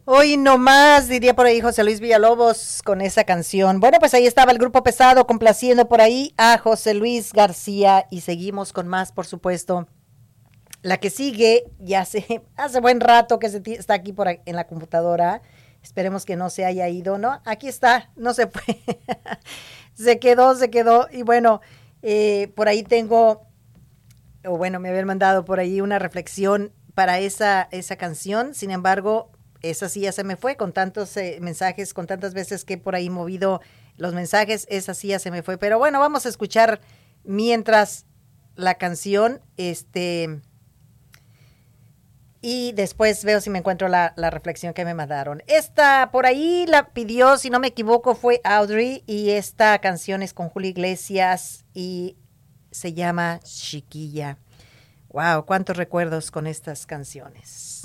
Hoy no más, diría por ahí José Luis Villalobos con esa canción. Bueno, pues ahí estaba el grupo Pesado complaciendo por ahí a José Luis García y seguimos con más, por supuesto. La que sigue, ya hace buen rato que está aquí en la computadora. Esperemos que no se haya ido, ¿no? Aquí está, no se fue. Se quedó. Y bueno, por ahí tengo, o bueno, me habían mandado por ahí una reflexión para esa canción. Sin embargo, esa sí ya se me fue con tantos mensajes, con tantas veces que he por ahí movido los mensajes. Esa sí ya se me fue. Pero bueno, vamos a escuchar mientras la canción, y después veo si me encuentro la reflexión que me mandaron. Esta por ahí la pidió, si no me equivoco, fue Audrey. Y esta canción es con Julio Iglesias y se llama Chiquilla. Wow, cuántos recuerdos con estas canciones.